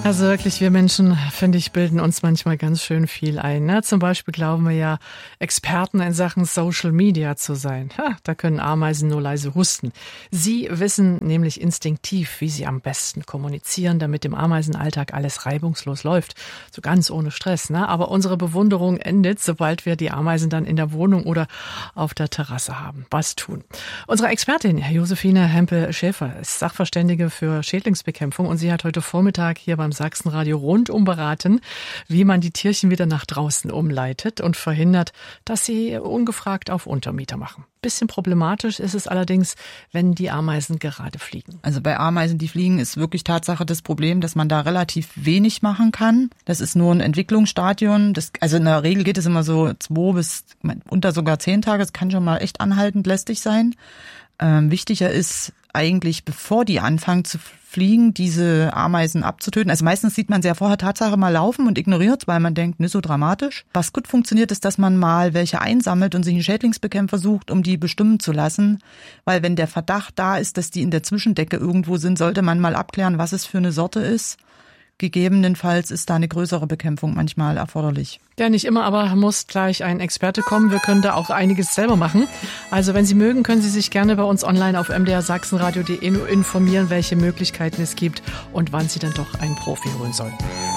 Also wirklich, wir Menschen, finde ich, bilden uns manchmal ganz schön viel ein. Ne? Zum Beispiel glauben wir ja, Experten in Sachen Social Media zu sein. Da können Ameisen nur leise husten. Sie wissen nämlich instinktiv, wie sie am besten kommunizieren, damit im Ameisenalltag alles reibungslos läuft. So ganz ohne Stress. Ne? Aber unsere Bewunderung endet, sobald wir die Ameisen dann in der Wohnung oder auf der Terrasse haben. Was tun? Unsere Expertin, Josephine Hempel-Schäfer, ist Sachverständige für Schädlingsbekämpfung und sie hat heute Vormittag hier beim Sachsenradio rundum beraten, wie man die Tierchen wieder nach draußen umleitet und verhindert, dass sie ungefragt auf Untermieter machen. Bisschen problematisch ist es allerdings, wenn die Ameisen gerade fliegen. Also bei Ameisen, die fliegen, ist wirklich Tatsache das Problem, dass man da relativ wenig machen kann. Das ist nur ein Entwicklungsstadium. Also in der Regel geht es immer so 2 bis unter sogar 10 Tage. Das kann schon mal echt anhaltend lästig sein. Wichtiger ist eigentlich, bevor die anfangen zu fliegen, diese Ameisen abzutöten. Also meistens sieht man sie ja vorher Tatsache mal laufen und ignoriert, weil man denkt, nicht so dramatisch. Was gut funktioniert, ist, dass man mal welche einsammelt und sich einen Schädlingsbekämpfer sucht, um die bestimmen zu lassen. Weil wenn der Verdacht da ist, dass die in der Zwischendecke irgendwo sind, sollte man mal abklären, was es für eine Sorte ist. Gegebenenfalls ist da eine größere Bekämpfung manchmal erforderlich. Ja, nicht immer, aber muss gleich ein Experte kommen. Wir können da auch einiges selber machen. Also wenn Sie mögen, können Sie sich gerne bei uns online auf mdrsachsenradio.de informieren, welche Möglichkeiten es gibt und wann Sie dann doch einen Profi holen sollten.